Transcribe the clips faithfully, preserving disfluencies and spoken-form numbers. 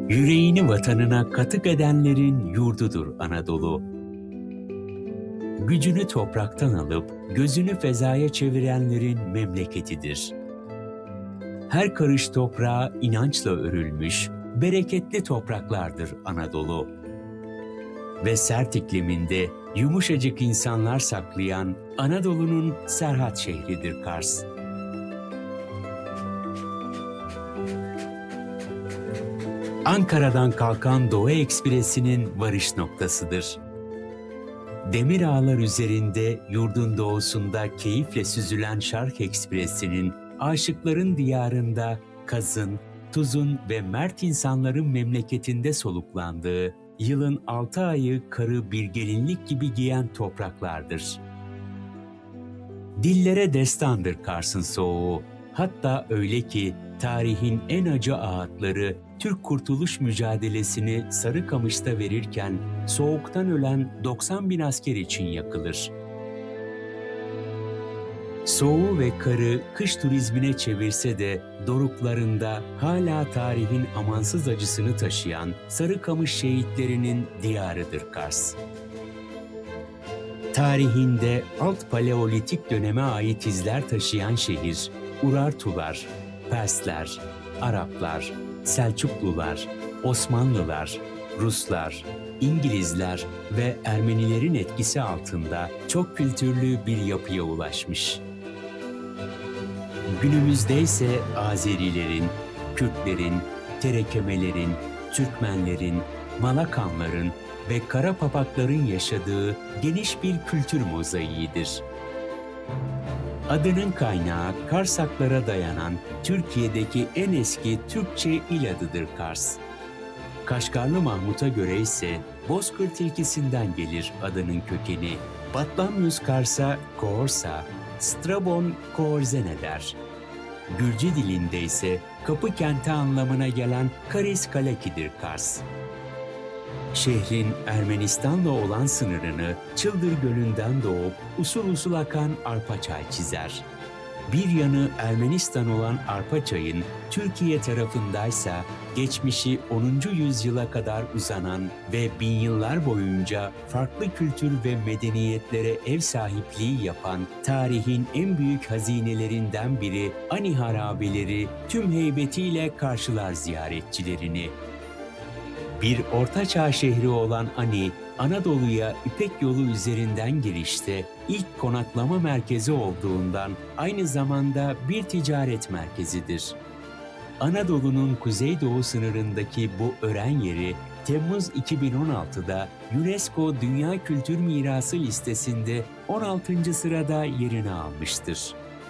Yüreğini vatanına katık edenlerin yurdudur Anadolu. Gücünü topraktan alıp gözünü fezaya çevirenlerin memleketidir. Her karış toprağa inançla örülmüş, bereketli topraklardır Anadolu. Ve sert ikliminde yumuşacık insanlar saklayan Anadolu'nun Serhat şehridir Kars. Ankara'dan kalkan Doğu Ekspresi'nin varış noktasıdır. Demir ağlar üzerinde yurdun doğusunda keyifle süzülen Şark Ekspresi'nin aşıkların diyarında kazın, tuzun ve mert insanların memleketinde soluklandığı, yılın altı ayı karı bir gelinlik gibi giyen topraklardır. Dillere destandır Kars'ın soğuğu, hatta öyle ki tarihin en acı ağıtları Türk kurtuluş mücadelesini Sarıkamış'ta verirken soğuktan ölen doksan bin asker için yakılır. Soğuğu ve karı kış turizmine çevirse de doruklarında hala tarihin amansız acısını taşıyan Sarıkamış şehitlerinin diyarıdır Kars. Tarihinde alt paleolitik döneme ait izler taşıyan şehir, Urartular, Persler, Araplar, Selçuklular, Osmanlılar, Ruslar, İngilizler ve Ermenilerin etkisi altında çok kültürlü bir yapıya ulaşmış. Günümüzde ise Azerilerin, Kürtlerin, Terekemelerin, Türkmenlerin, Malakanların ve Karapapakların yaşadığı geniş bir kültür mozaiğidir. Adının kaynağı Karsaklara dayanan Türkiye'deki en eski Türkçe il adıdır Kars. Kaşgarlı Mahmut'a göre ise Bozkır tilkisinden gelir adının kökeni. Batlamyus Kars'a Koorsa, Strabon Koorzene der. Gürcü dilinde ise kapı kenti anlamına gelen Karis Kalaki'dir Kars. Şehrin Ermenistan'la olan sınırını Çıldır Gölü'nden doğup usul usul akan Arpaçay çizer. Bir yanı Ermenistan olan Arpaçay'ın Türkiye tarafındaysa geçmişi onuncu yüzyıla kadar uzanan ve bin yıllar boyunca farklı kültür ve medeniyetlere ev sahipliği yapan tarihin en büyük hazinelerinden biri Ani harabeleri tüm heybetiyle karşılar ziyaretçilerini. Bir ortaçağ şehri olan Ani, Anadolu'ya İpek yolu üzerinden girişte ilk konaklama merkezi olduğundan aynı zamanda bir ticaret merkezidir. Anadolu'nun kuzeydoğu sınırındaki bu ören yeri Temmuz iki bin on altıda UNESCO Dünya Kültür Mirası listesinde on altıncı sırada yerini almıştır.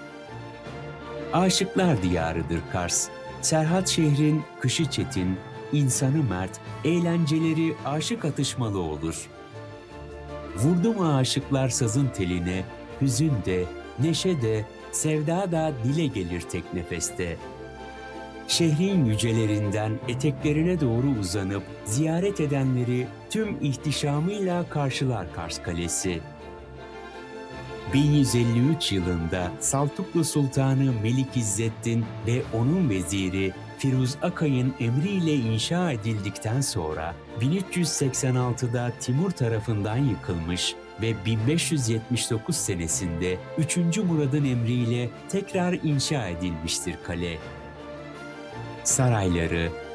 Aşıklar diyarıdır Kars. Serhat şehrin kışı çetin, İnsanı mert, eğlenceleri aşık atışmalı olur. Vurdu mu aşıklar sazın teline, hüzün de, neşe de, sevda da dile gelir tek nefeste. Şehrin yücelerinden eteklerine doğru uzanıp ziyaret edenleri tüm ihtişamıyla karşılar Kars Kalesi. bin yüz elli üç yılında Saltuklu Sultanı Melik İzzettin ve onun veziri Firuz Akay'ın emriyle inşa edildikten sonra bin üç yüz seksen altıda Timur tarafından yıkılmış ve bin beş yüz yetmiş dokuz senesinde üçüncü Murad'ın emriyle tekrar inşa edilmiştir kale. Sarayları,